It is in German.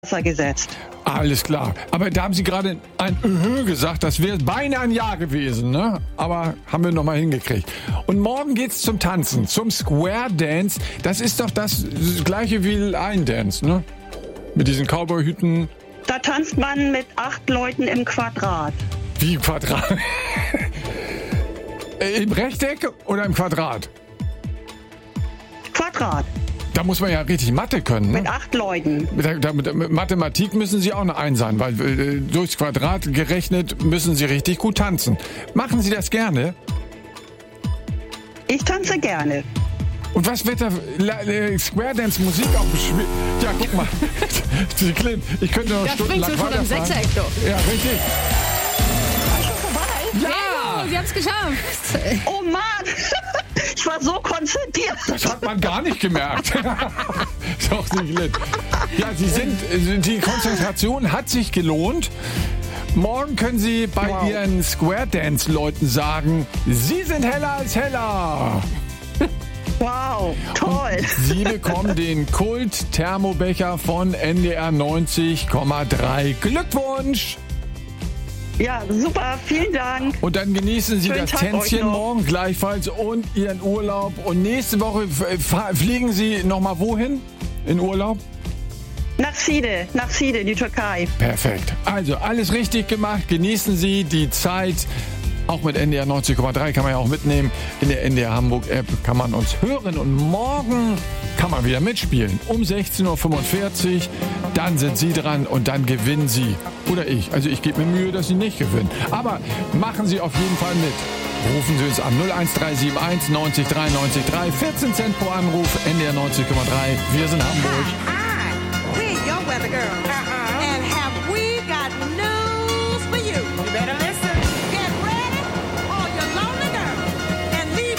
gesetzt. Alles klar. Aber da haben Sie gerade ein gesagt, das wäre beinahe ein Ja gewesen, ne? Aber haben wir nochmal hingekriegt. Und morgen geht's zum Tanzen, zum Square Dance. Das ist doch das gleiche wie Line Dance, ne? Mit diesen Cowboy-Hüten. Da tanzt man mit 8 Leuten im Quadrat. Wie im Quadrat? Im Rechteck oder im Quadrat? Quadrat. Da muss man ja richtig Mathe können, ne? Mit 8 Leuten. Mit Mathematik müssen Sie auch eine 1 sein, weil durchs Quadrat gerechnet müssen Sie richtig gut tanzen. Machen Sie das gerne? Ich tanze gerne. Und was wird da Square Dance Musik auch beschwert? Ja, guck mal. Sie Clint, ich könnte noch stundenlang weiterfahren. Das bringst du schon im 6er. Ja, richtig. Schon vorbei? Ja, Sie haben es geschafft. Oh Mann, ich war so konzentriert. Das hat man gar nicht gemerkt. Doch, Sie Clint. Ja, die Konzentration hat sich gelohnt. Morgen können Sie bei Ihren Square Dance Leuten sagen, Sie sind heller als heller. Wow, toll. Und Sie bekommen den Kult-Thermobecher von NDR 90,3. Glückwunsch! Ja, super, vielen Dank. Und dann genießen Sie Schönen das Tag Tänzchen euch noch. morgen gleichfalls und Ihren Urlaub. Und nächste Woche fliegen Sie nochmal wohin in Urlaub? Nach Side, die Türkei. Perfekt. Also alles richtig gemacht. Genießen Sie die Zeit. Auch mit NDR 90,3 kann man ja auch mitnehmen. In der NDR Hamburg App kann man uns hören. Und morgen kann man wieder mitspielen. Um 16.45 Uhr. Dann sind Sie dran und dann gewinnen Sie. Oder ich. Also ich gebe mir Mühe, dass Sie nicht gewinnen. Aber machen Sie auf jeden Fall mit. Rufen Sie uns an 01371 90 93 3. 14 Cent pro Anruf. NDR 90,3. Wir sind Hamburg. Hi, we're your weather girl.